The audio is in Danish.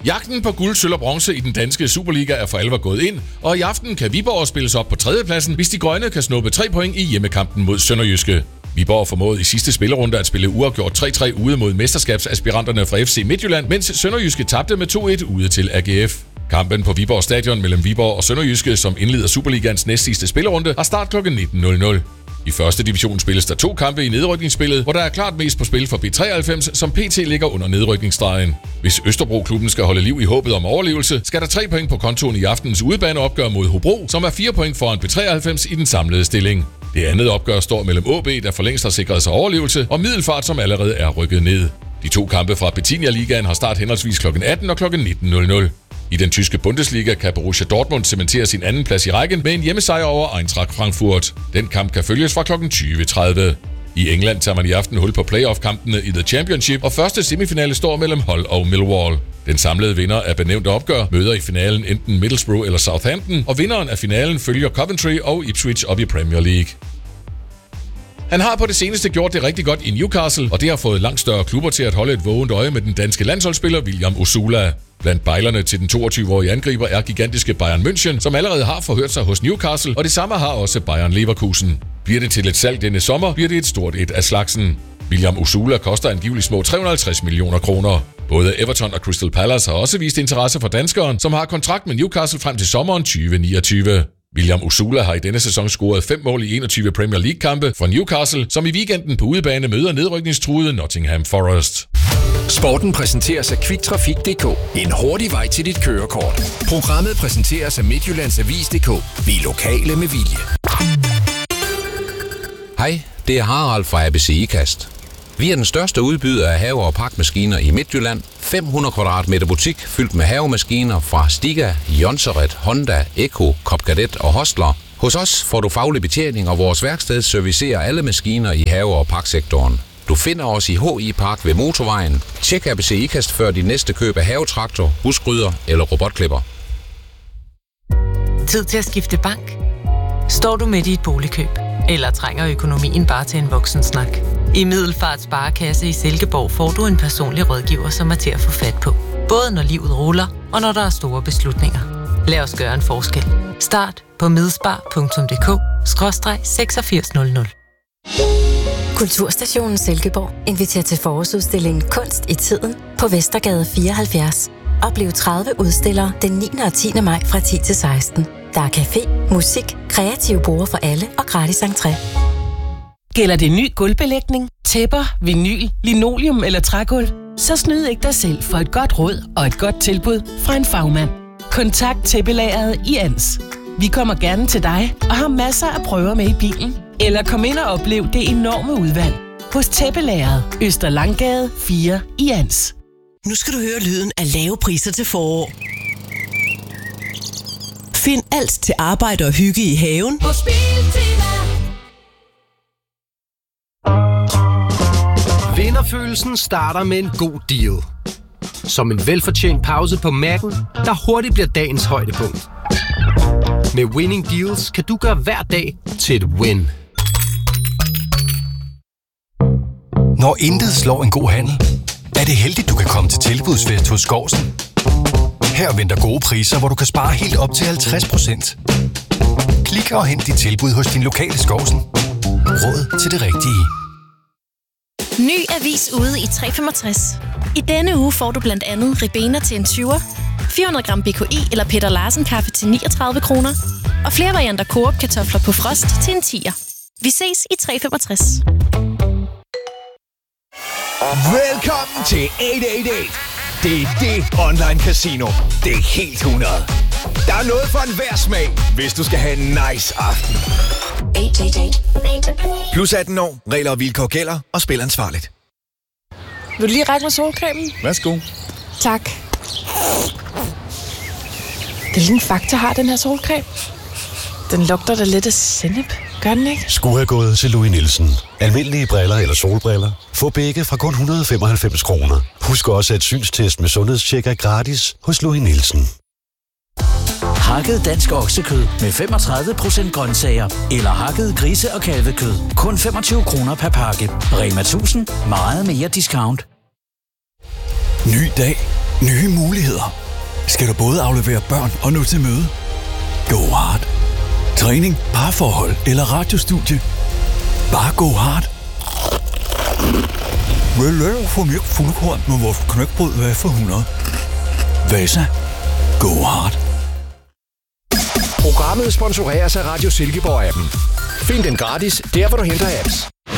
Jagten på guld, sølv og bronze i den danske Superliga er for alvor gået ind, og i aften kan Viborg spilles op på tredjepladsen, hvis de grønne kan snuppe 3 point i hjemmekampen mod Sønderjyske. Viborg formåede i sidste spillerunde at spille uafgjort 3-3 ude mod mesterskabsaspiranterne fra FC Midtjylland, mens Sønderjyske tabte med 2-1 ude til AGF. Kampen på Viborg Stadion mellem Viborg og Sønderjyske, som indleder Superligans næstsidste spillerunde, har start kl. 19.00. I første division spilles der 2 kampe i nedrykningsspillet, hvor der er klart mest på spil for B93, som PT ligger under nedrykningsstregen. Hvis Østerbro-klubben skal holde liv i håbet om overlevelse, skal der 3 point på kontoen i aftenens udebaneopgør mod Hobro, som er 4 point foran B93 i den samlede stilling. Det andet opgør står mellem AB, der for længst har sikret sig overlevelse, og Middelfart, som allerede er rykket ned. De 2 kampe fra Bettinia-ligaen har start henholdsvis kl. 18 og kl. 19.00. I den tyske Bundesliga kan Borussia Dortmund cementere sin anden plads i rækken med en hjemmesejr over Eintracht Frankfurt. Den kamp kan følges fra kl. 20.30. I England tager man i aften hul på playoff-kampene i The Championship, og første semifinale står mellem Hull og Millwall. Den samlede vinder af benævnte opgør møder i finalen enten Middlesbrough eller Southampton, og vinderen af finalen følger Coventry og Ipswich op i Premier League. Han har på det seneste gjort det rigtig godt i Newcastle, og det har fået langt større klubber til at holde et vågent øje med den danske landsholdsspiller William Osula. Blandt bejlerne til den 22-årige angriber er gigantiske Bayern München, som allerede har forhørt sig hos Newcastle, og det samme har også Bayern Leverkusen. Bliver det til et salg denne sommer, bliver det et stort et af slagsen. William Osula koster angiveligt små 350 millioner kroner. Både Everton og Crystal Palace har også vist interesse for danskeren, som har kontrakt med Newcastle frem til sommeren 2029. William Osula har i denne sæson scoret 5 mål i 21 Premier League-kampe for Newcastle, som i weekenden på udebane møder nedrykningstruede Nottingham Forest. Sporten præsenteres af Quicktrafik.dk. En hurtig vej til dit kørekort. Programmet præsenteres af Midtjyllands Avis.dk. Vi er lokale med vilje. Hej, det er Harald fra ABC IKAST. Vi er den største udbyder af have- og pakmaskiner i Midtjylland. 500 kvadratmeter butik fyldt med havemaskiner fra Stiga, Jonseret, Honda, Eco, Copcadet og Hostler. Hos os får du faglig betjening, og vores værksted servicerer alle maskiner i have- og paksektoren. Du finder os i HI Park ved Motorvejen. Tjek ABC IKAST før din næste køb af havetraktor, husgryder eller robotklipper. Tid til at skifte bank? Står du midt i et boligkøb? Eller trænger økonomien bare til en voksensnak? I Middelfart Sparekasse i Silkeborg får du en personlig rådgiver, som er til at få fat på. Både når livet ruller, og når der er store beslutninger. Lad os gøre en forskel. Start på medspar.dk/8600. Kulturstationen Silkeborg inviterer til forårsudstillingen Kunst i tiden på Vestergade 74. Oplev 30 udstillere den 9. og 10. maj fra 10 til 16. Der er café, musik, kreative borde for alle og gratis entré. Gælder det ny gulvbelægning, tæpper, vinyl, linoleum eller trægulv? Så snyd ikke dig selv for et godt råd og et godt tilbud fra en fagmand. Kontakt tæppelageret i Ans. Vi kommer gerne til dig og har masser af prøver med i bilen. Eller kom ind og oplev det enorme udvalg hos tæppelageret Øster Langgade 4 i Ans. Nu skal du høre lyden af lave priser til forår. Find alt til arbejde og hygge i haven på Biltema. Vinderfølelsen starter med en god deal. Som en velfortjent pause på Mac'en, der hurtigt bliver dagens højdepunkt. Med Winning Deals kan du gøre hver dag til et win. Når intet slår en god handel, er det heldigt, du kan komme til Tilbudsfest hos Skovsen. Her venter gode priser, hvor du kan spare helt op til 50%. Klik og hent dit tilbud hos din lokale Skovsen. Råd til det rigtige. Ny avis ude i 365. I denne uge får du blandt andet Ribena til en 20'er, 400 gram BKI eller Peter Larsen kaffe til 39 kroner, og flere varianter Coop kartofler på frost til en 10'er. Vi ses i 365. Velkommen til 888. Det er det online casino. Det er helt 100. Der er noget for enhver smag, hvis du skal have en nice aften. 888. Plus 18 år. Regler og vilkår gælder, og spil ansvarligt. Vil du lige række mig solcremen? Værsgo. Tak. Det er lige en Fakta har den her solcreme. Den lugter da lidt af sennep. Gør den ikke? Skulle have gået til Louis Nielsen. Almindelige briller eller solbriller. Få begge fra kun 195 kroner. Husk også, at synstest med sundhedstjek er gratis hos Louis Nielsen. Hakket dansk oksekød med 35% grøntsager. Eller hakket grise- og kalvekød. Kun 25 kroner per pakke. Rema 1000. Meget mere discount. Ny dag. Nye muligheder. Skal du både aflevere børn og nå til møde? Go hard. Træning, parforhold eller radiostudie. Bare go hard. Vil få mere fuldkorn med vores knækbrød for 100. Vasa. Go hard. Programmet sponsoreres af Radio Silkeborg-appen. Find den gratis, der hvor du henter apps.